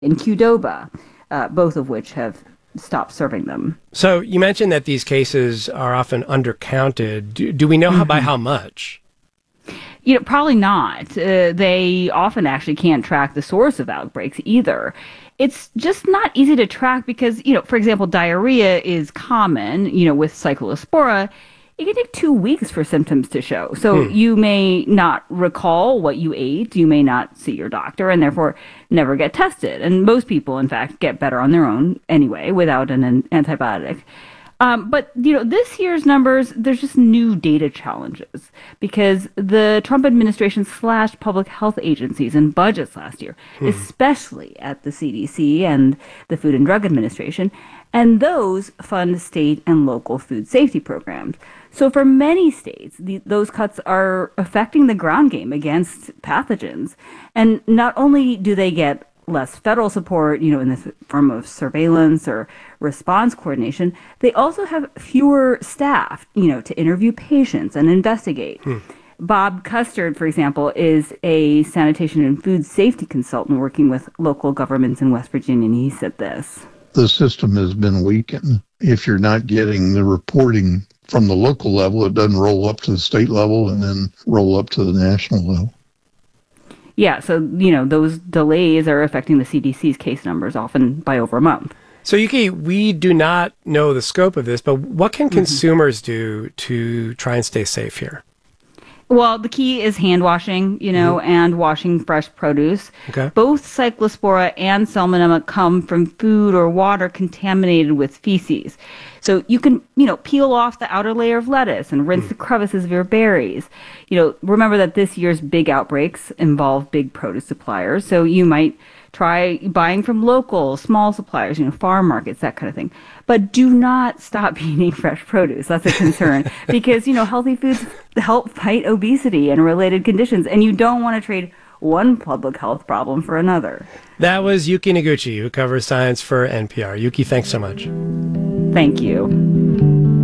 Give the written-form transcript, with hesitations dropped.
and Qdoba, both of which have stopped serving them. So you mentioned that these cases are often undercounted. Do we know by how much? Probably not. They often actually can't track the source of outbreaks either. It's just not easy to track because, for example, diarrhea is common, with Cyclospora. It can take 2 weeks for symptoms to show. So you may not recall what you ate, you may not see your doctor, and therefore never get tested. And most people, in fact, get better on their own anyway without an antibiotic. But this year's numbers, there's just new data challenges because the Trump administration slashed public health agencies and budgets last year, especially at the CDC and the Food and Drug Administration, and those fund state and local food safety programs. So for many states, those cuts are affecting the ground game against pathogens. And not only do they get less federal support, in the form of surveillance or response coordination, they also have fewer staff, to interview patients and investigate. Bob Custard, for example, is a sanitation and food safety consultant working with local governments in West Virginia, and he said this. The system has been weakened. If you're not getting the reporting from the local level, it doesn't roll up to the state level and then roll up to the national level. Yeah, so, those delays are affecting the CDC's case numbers, often by over a month. So, Yuki, we do not know the scope of this, but what can consumers do to try and stay safe here? Well, the key is hand washing, and washing fresh produce. Okay. Both Cyclospora and Salmonella come from food or water contaminated with feces. So you can, peel off the outer layer of lettuce and rinse the crevices of your berries. Remember that this year's big outbreaks involve big produce suppliers. So you might try buying from local, small suppliers, farm markets, that kind of thing. But do not stop eating fresh produce. That's a concern because, healthy foods help fight obesity and related conditions. And you don't want to trade one public health problem for another. That was Yuki Noguchi, who covers science for NPR. Yuki, thanks so much. Thank you.